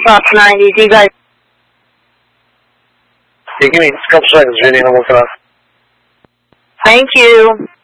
Fox 90. Do you guys? Yeah, give me a couple seconds, Vinny, and I'll look it up. Thank you.